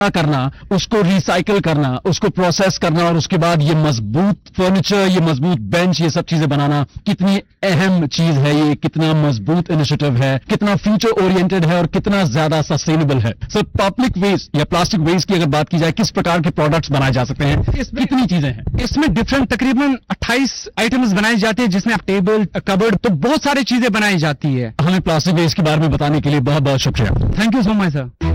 करना, उसको रिसाइकल करना, उसको प्रोसेस करना और उसके बाद ये मजबूत फर्नीचर, ये मजबूत बेंच, ये सब चीजें बनाना कितनी अहम चीज है, ये कितना मजबूत इनिशिएटिव है, कितना फ्यूचर ओरिएंटेड है और कितना ज्यादा सस्टेनेबल है। सो पब्लिक वेस्ट या प्लास्टिक वेस्ट की अगर बात की जाए, किस प्रकार के प्रोडक्ट्स बनाए जा सकते हैं, कितनी चीजें हैं इसमें? डिफरेंट तकरीबन 28 आइटम्स बनाए जाते हैं, जिसमें आप टेबल, कबर्ड, तो बहुत सारी चीजें बनाई जाती है। हमें प्लास्टिक वेस्ट के बारे में बताने के लिए बहुत बहुत शुक्रिया। Thank you so much sir.